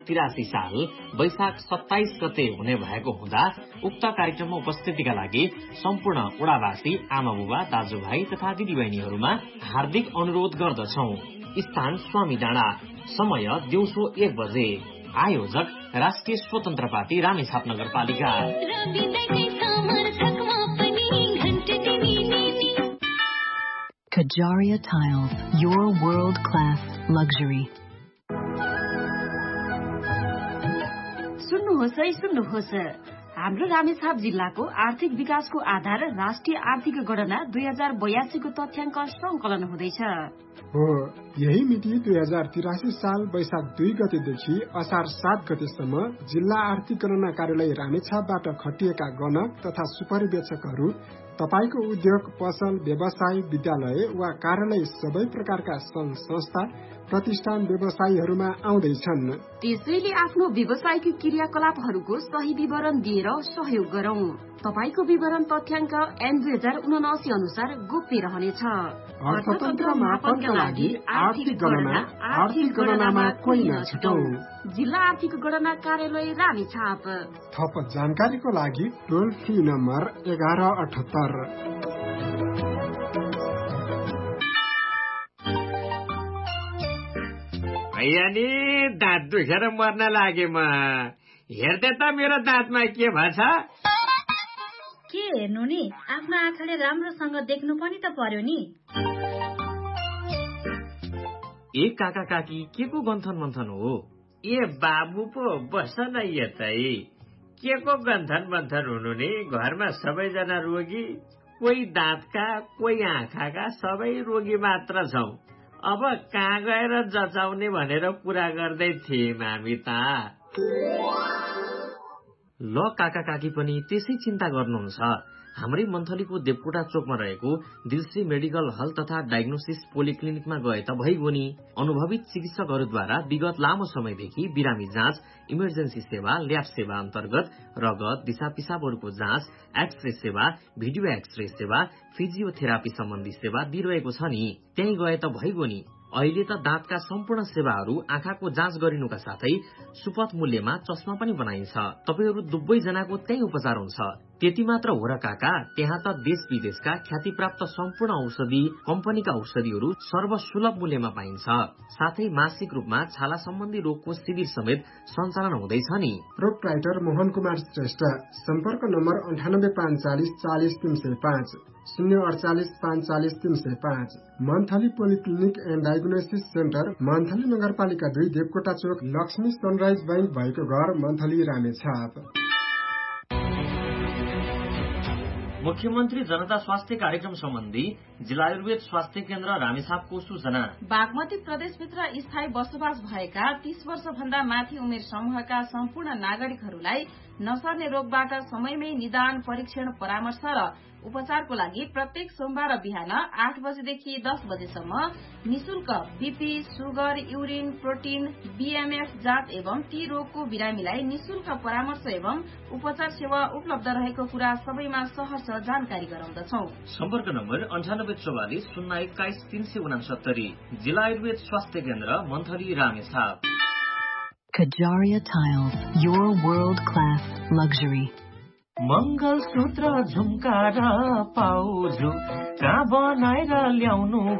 83 साल वैशाख 27 गते हुने भएको हुँदा उक्त कार्यक्रममा उपस्थितिका लागि सम्पूर्ण ओडावासी आमा बुबा दाजुभाइ तथा दिदीबहिनीहरूमा हार्दिक अनुरोध गर्दछौ। स्थान स्वामी डाँडा, समय दिउँसो 1 बजे। आयोजक राष्ट्रिय स्वतन्त्र पार्टी रामेछाप नगरपालिका। Kajaria Tiles, your world-class luxury. सुन्नुहोस् हाम्रो रामेछाप जिल्लाको आर्थिक विकासको आधार राष्ट्रिय आर्थिक गणना 2082 को तथ्याङ्क संकलन हुँदैछ। हो, यही मिति 2083 साल वैशाख 2 गतेदेखि असार 7 गतेसम्म जिल्ला आर्थिक गणना कार्यालय रामेछापबाट खटिएका गणक तथा सुपरिवेक्षकहरू तपाईको उद्योग, पसल, व्यवसाय, विद्यालय वा कार्यालय सबै प्रकारका संघ संस्था प्रतिष्ठान व्यवसायीहरूमा आउँदैछन्। त्यसैले आफ्नो व्यवसायिक क्रियाकलापहरूको सही विवरण दिएर सहयोग गरौं। तपाईको विवरण तथ्याङ्क ऐन 2079 अनुसार गोप्य रहनेछ। अर्थतन्त्र मापनका लागि आर्थिक गणनामा कोही नछुटौं। जिल्ला आर्थिक गणना कार्यालय रामेछाप। थप जानकारीको लागि टोल फ्री नम्बर 1178। नि दाँत दुखेर मर्न लागे म। हेर्दै त मेरो दाँतमा के भन्छ? के हेर्नु नि, आफ्नो आँखाले राम्रोसँग देख्नु पनि त पर्यो नि। ए काका काकी, के को गन्थन मन्थन हो? ए बाबु पो बस न यतै। के को गन्थन मन्थन हुनु नि? घरमा सबैजना रोगी, कोही दाँतका कोही आँखाका, सबै रोगी मात्र छौ। अब कहाँ गएर जचाउने भनेर कुरा गर्दै थियौं हामी त। ल काका काकी पनि त्यसै चिन्ता गर्नुहुन्छ। हाम्रै मन्थलीको देवकोटा चोकमा रहेको दिलश्री मेडिकल हल तथा डायग्नोसिस पोलिक्लिनिकमा गए त भइगयो नि। अनुभवित चिकित्सकहरूद्वारा विगत लामो समयदेखि बिरामी जाँच, इमर्जेन्सी सेवा, ल्याब सेवा अन्तर्गत रगत, दिशा पिसाबहरूको जाँच, एक्सरे सेवा, भिडियो एक्सरे सेवा, फिजियोथेरापी सम्बन्धी सेवा दिइरहेको छ नि। त्यही गए त भइगयो नि। अहिले त दाँतका सम्पूर्ण सेवाहरू, आँखाको जाँच गरिनुका साथै सुपथ मूल्यमा चस्मा पनि बनाइन्छ। तपाईहरू दुवै जनाको त्यही उपचार हुन्छ। त्यति मात्र हो र काका, त्यहाँ त देश विदेशका ख्यातिप्राप्त सम्पूर्ण औषधि कम्पनीका औषधिहरू सर्वसुलभ मूल्यमा पाइन्छ। साथै मासिक रूपमा छाला सम्बन्धी रोगको शिविर समेत सञ्चालन हुँदैछ नि। प्रोप्राइटर मोहन कुमार श्रेष्ठ। सम्पर्क number 98 540 305, 048 540 305। Monthly polyclinic and diagnosis centre, monthly नगरपालिका 2, देवकोटा चोक, लक्ष्मी सनराइज बैंक भएको घर, मन्थली रामेछाप। मुख्यमन्त्री जनता स्वास्थ्य कार्यक्रम सम्बन्धी जिल्ला आयुर्वेद स्वास्थ्य केन्द्र रामेछापको सूचना। बागमती प्रदेशभित्र स्थायी बसोबास भएका 30 वर्ष भन्दा माथि उमेर समूहका सम्पूर्ण नागरिकहरूलाई नसर्ने रोगबाट समयमै निदान, परीक्षण, परामर्श र उपचारको लागि प्रत्येक सोमबार बिहान 8 बजेदेखि 10 बजेसम्म निशुल्क BP, sugar, urine, protein, BMF जाँच एवं ती रोगको बिरामीलाई निशुल्क परामर्श एवं उपचार सेवा उपलब्ध रहेको कुरा सबैमा सहर्ष जानकारी गराउँदछौ। सम्पर्क नम्बर 9844 021 369। जिल्ला आयुर्वेद स्वास्थ्य केन्द्र, monthly Ramechhap. Kajaria Tiles, your world-class luxury. Mangalsutra, झुम्का र पाउजु कहाँ बनाएर ल्याउनु